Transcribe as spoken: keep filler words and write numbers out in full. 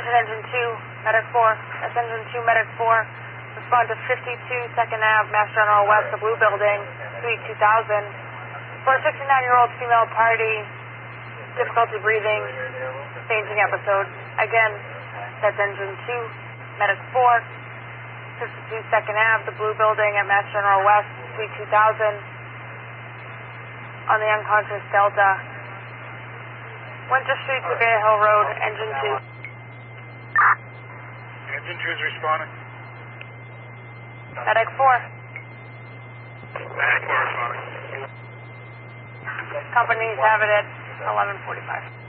Attention Engine two, Medic four. That's Engine two, Medic four. Respond to fifty-two second Ave, Mass General West, the Blue Building, Suite two thousand. For a sixty-nine-year-old female party, difficulty breathing, fainting episode. Again, that's Engine two, Medic four. fifty-two second Ave, the Blue Building at Mass General West, Suite two thousand. On the unconscious Delta. Winter Street to Bay Hill Road, Engine two. Engine two is responding. Medic four. Medic four responding. Companies have it at eleven forty-five.